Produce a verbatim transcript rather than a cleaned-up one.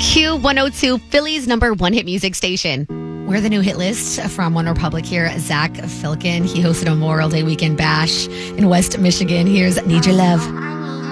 Q one oh two, Philly's number one hit music station. We're the new hit list from One Republic here. Zach Filkin. He hosted a Memorial Day weekend bash in West Michigan. Here's Need Your Love.